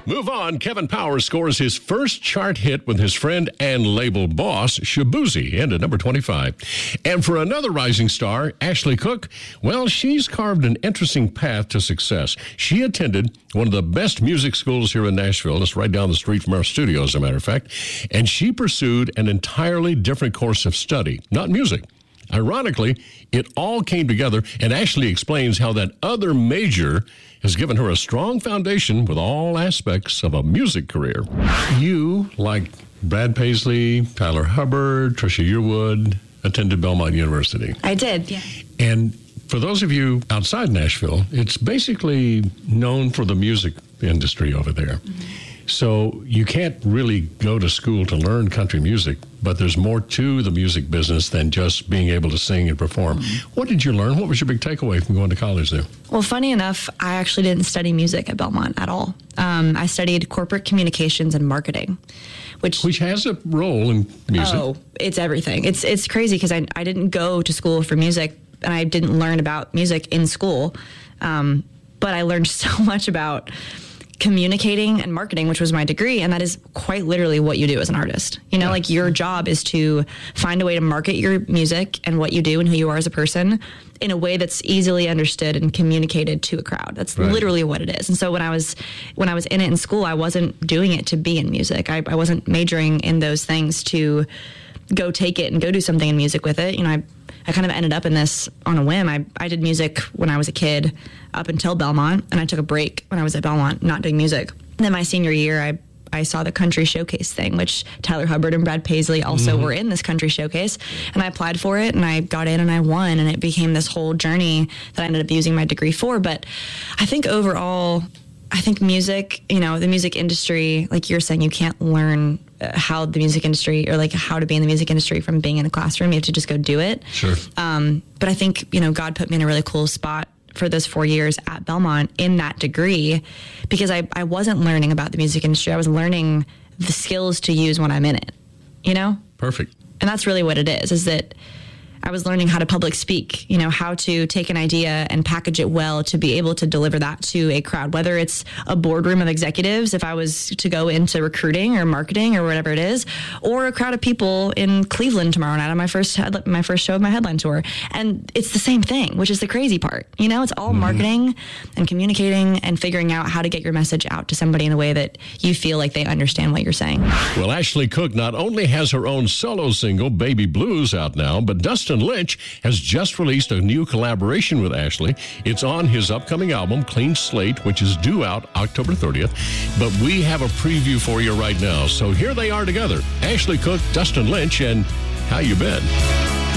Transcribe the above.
Move on. Kevin Powers scores his first chart hit with his friend and label boss, Shaboozey, and at number 25. And for another rising star, Ashley Cooke, well, she's carved an interesting path to success. She attended one of the best music schools here in Nashville. It's right down the street from our studio, as a matter of fact. And she pursued an entirely different course of study, not music. Ironically, it all came together, and Ashley explains how that other major has given her a strong foundation with all aspects of a music career. You, like Brad Paisley, Tyler Hubbard, Trisha Yearwood, attended Belmont University. I did, yeah. And for those of you outside Nashville, it's basically known for the music industry over there. Mm-hmm. So you can't really go to school to learn country music, but there's more to the music business than just being able to sing and perform. Mm-hmm. What did you learn? What was your big takeaway from going to college there? Well, funny enough, I actually didn't study music at Belmont at all. I studied corporate communications and marketing, which has a role in music. Oh, it's everything. It's crazy because I didn't go to school for music, and I didn't learn about music in school, but I learned so much about communicating and marketing, which was my degree, and that is quite literally what you do as an artist. You know, like your job is to find a way to market your music and what you do and who you are as a person in a way that's easily understood and communicated to a crowd. That's literally what it is. And so when I was in it in school, I wasn't doing it to be in music. I wasn't majoring in those things to go take it and go do something in music with it. You know, I kind of ended up in this on a whim. I did music when I was a kid up until Belmont, and I took a break when I was at Belmont, not doing music. And then my senior year, I saw the country showcase thing, which Tyler Hubbard and Brad Paisley also were in this country showcase. And I applied for it, and I got in, and I won. And it became this whole journey that I ended up using my degree for. But I think overall, music, you know, the music industry, like you're saying, you can't learn how the music industry or like how to be in the music industry from being in a classroom. You have to just go do it. Sure. But I think, you know, God put me in a really cool spot for those 4 years at Belmont in that degree because I wasn't learning about the music industry. I was learning the skills to use when I'm in it, you know? Perfect. And that's really what it is that I was learning how to public speak, you know, how to take an idea and package it well to be able to deliver that to a crowd, whether it's a boardroom of executives, if I was to go into recruiting or marketing or whatever it is, or a crowd of people in Cleveland tomorrow night on my first show of my headline tour. And it's the same thing, which is the crazy part. You know, it's all marketing and communicating and figuring out how to get your message out to somebody in a way that you feel like they understand what you're saying. Well, Ashley Cooke not only has her own solo single, Baby Blues, out now, but Dustin Lynch has just released a new collaboration with Ashley. It's on his upcoming album, Clean Slate, which is due out October 30th. But we have a preview for you right now. So here they are together, Ashley Cooke, Dustin Lynch, and How You Been?